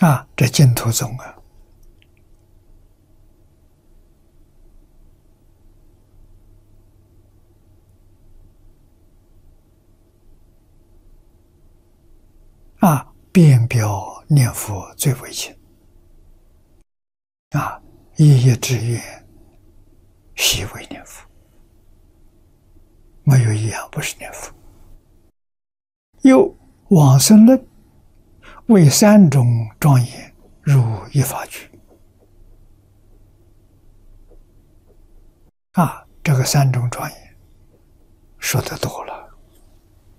这净土宗遍表念佛最为轻一叶之愿，悉为念佛，没有一样不是念佛。又往生论为三种庄严入一法句这个三种庄严说得多了